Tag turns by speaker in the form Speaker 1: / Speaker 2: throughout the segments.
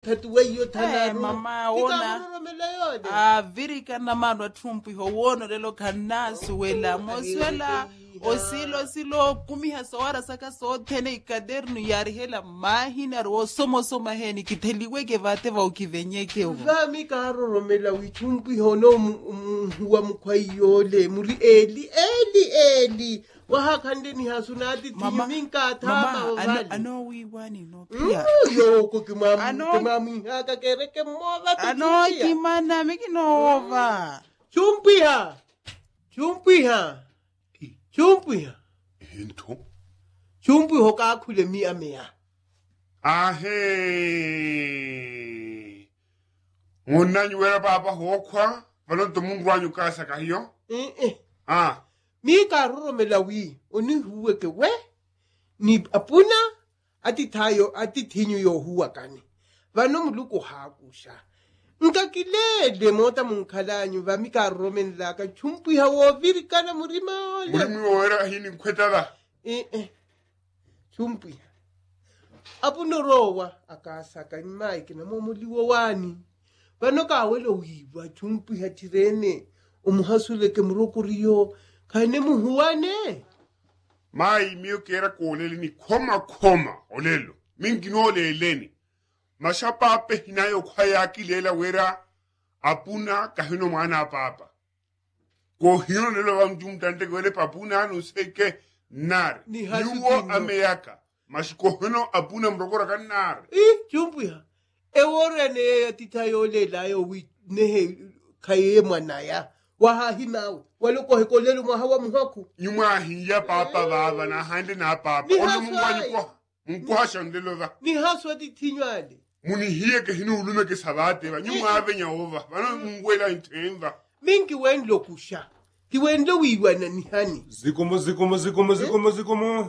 Speaker 1: tatuweyo thanaro
Speaker 2: mama ona virika na manwa thumpi ho wono lelo khanasi wela moswela osilo silo kumiha sawara saka so thene ikadernu yari hela mahina ro somo maheni kitheliweke vate va ukivenyeke
Speaker 1: vami karo romela withumpi ho no huwa mkhwayole muri eli wa khandeni hasunati timinka thama
Speaker 2: ano we wani no pia
Speaker 1: yo ko kimami haka kereke mova
Speaker 2: ano kimana mikinova
Speaker 1: chumpiha
Speaker 3: into
Speaker 1: chumpi ho ka khule mi amea
Speaker 3: ahe ngona nyuera baba hokwa balonto mungu wanyu kasa kahiyo
Speaker 1: mi ka romela wi oni huwe ke we ni apuna ati thinyu yo huwa kani vano muluko hakusha nkakilele mota munkhalanyu va mi ka romenla ka chumpi ha wo virikana murimi
Speaker 3: wera hini nkwetala
Speaker 1: chumpi apuno rowa akasa ka mike na momuliwo wani vano ka welo wiwa chumpi ha tirene umuhasule ke murokuriyo khane muhuwane
Speaker 3: mai miyo kera kolele ni khoma olelo mingino leleni mashapape hinayo khwaya kilela wera apuna kahino mwana papa ko hino lelo wamjumtante kwele papuna no seke nar yuwo ameyaka mashiko hino apuna mrokora kanar
Speaker 1: chumbuya ewore ne titayo lelayo wi ne khaye mwanaya wa himawe waloko hekolelo mwahawa muhaku
Speaker 3: nyuma hiya papa baba na hande na papa ono mungwanyi mkwasha ndelova
Speaker 1: ni haswa dithinywale
Speaker 3: muni hiye ke hinu ulume ke sabate ba nyuma avenya over bana mungwela intemva
Speaker 1: mingi wenlo kusha ki wenlo wiwana ni hani
Speaker 4: zikomo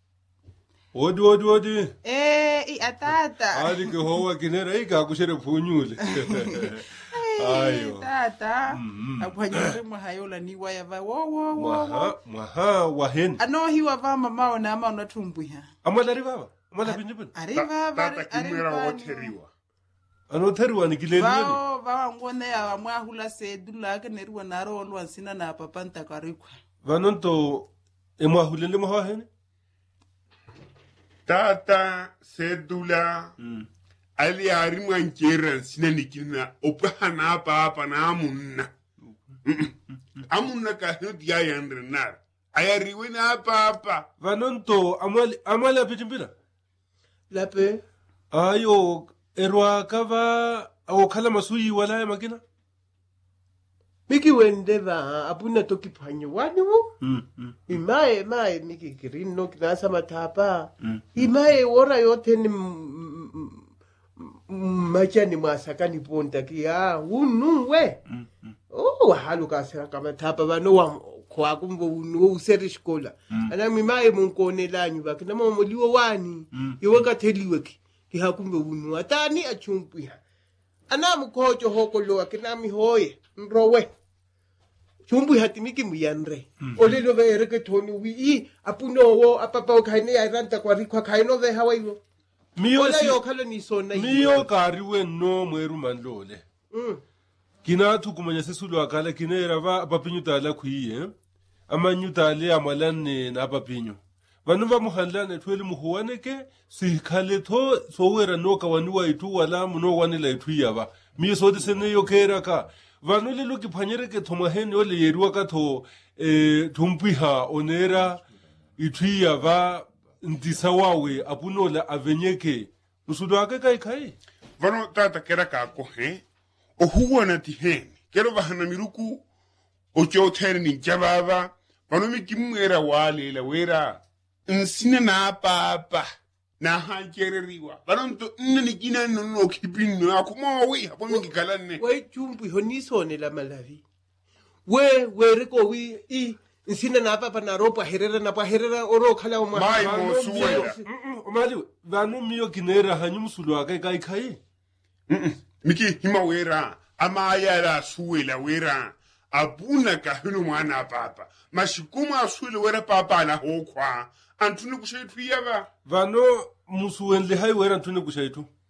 Speaker 4: odi
Speaker 2: atata
Speaker 4: ali ke howa kinera ikakushere phunyule ayo
Speaker 2: tata akwanyere mwahayola ni waya va wo
Speaker 4: mwaha wahen
Speaker 2: ano hiwa va mama ona ama ona thumbuya
Speaker 4: amalari baba pinjipin
Speaker 2: ari baba
Speaker 3: kimera wotheriwa
Speaker 4: ano theriwa nikileli
Speaker 2: va ngone ya mwahula sedula ke neriwa naro olwa sina na papa ntakarikwa
Speaker 4: vanonto emwahulele mwahen
Speaker 3: tata sedula ali ari mwankera sina nikina opana papa na amunna ka hodiya yandrenar ayariwe na papa
Speaker 4: vanonto amali apichimpila
Speaker 1: lape
Speaker 4: ayo erwa kava awokhala masuyi wala makina
Speaker 1: miki wendeva apuna tokiphanyo wani wo imaye miki kirino kinasa matapa imaye wora yote ni machani masakani ponta ki unuwe haluka saka matapa vano wa kwa kumbo useri shikola ana mimaye munkonelanyu bakina momuliwo wani iwaka theliwe ki hakumbe unu atani achumpiha ana mukhojo hokolo akina mihoye nrowe chumbu hatimiki muyanre olelo vere ke thoni wi apuno wo apapa khaine ya ranta kwa rikwa khaino ve hawaiwo yo khalo ni sona
Speaker 4: miyo kariwe no mweru mandlole kina thukumanya sesulu akala kinera va papinyuta la khuiye amanyuta le amalanne na papinyo vanu va muhandlane thwele muhuwane ke sikhale tho sowera no kawaniwa itu wala muno wanela itu yaba miyo sodi sene yo kera ka vanu le lo kiphanyere ke thoma hene ole yerwa ka tho thumpiha onera itu yaba ndisa wawe apunola avenyeke usudo ake kai
Speaker 3: vano tata kera ka ko ohuwana ti kero bahana miruku ocho thene ni jababa vano mikimwera wale la wera nsine na papa na hanchereriwa vano nto nni kina no kipinno akumo wi hapo mingikalane
Speaker 1: we chumbu honisone la malavi we reko wi nsina na papa na ropa herera oro khala o
Speaker 3: mai mosuwela
Speaker 4: omali vanu miyo kinera hanyumsulu ake kai
Speaker 3: miki hima wera amaya la suwela wera abuna ka hino mwana papa mashikuma aswele wera papa na hokwa antuni kushaitu yaba
Speaker 4: vano musuwenle hai wera antuni kushaitu